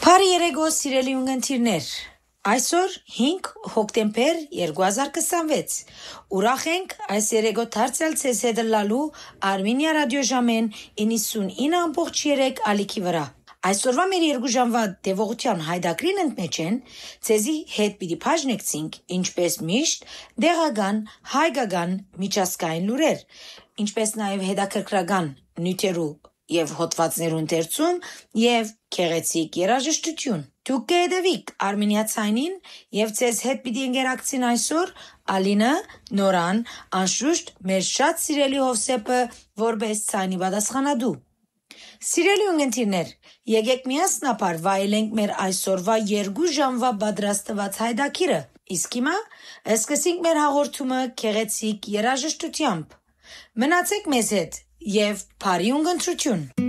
Բարի երեկո սիրելի ունգընտիրներ, այսօր 5 հոկտեմբեր 2026, ուրախ ենք այս երեկո թարցել ցեզ հետ լալու Արմենիա ռադիոժամեն 99.3 ալիքի վրա։ Այսօրվա մեր 2 ժամվա տևողության հայդակրին ընդմեջ են, ցեզի հետ պիտի բաժնեկցինք, ինչպես միշտ, դեղական, հայկական, միջազգային լուրեր, ինչպես նաև հետաքրքրական նյութերու եւ հոդվածներու ընթերցում եւ քեղեցիկ երաժշտություն։ Դուք կհետևիք Արմենիացայնին եւ ցեզ հետ պիտի ընկերակցին այսօր Ալինը, Նորան, անշուշտ մեր շատ սիրելի Հովսեփը որպես ցայնի պատասխանատու։ Սիրելի ունգընտիրներ, եկեք միասնաբար վայելենք մեր այսօրվա 2 ժամվա պատրաստված հայդակիրը։ Իսկ հիմա սկսենք մեր հաղորդումը քեղեցիկ երաժշտությամբ։ Մնացեք մեզ հետ եւ բարի ունգընտրություն։